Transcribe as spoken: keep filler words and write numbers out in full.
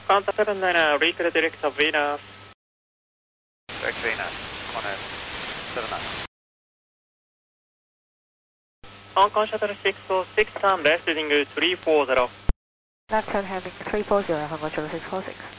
Qantas seven nine, reach the direct of Venus. Direct Venus, Qantas seven nine. Hong Kong Shuttle six four six, turn left heading three four zero. Left turn heading three four zero, Hong Kong Shuttle six four six.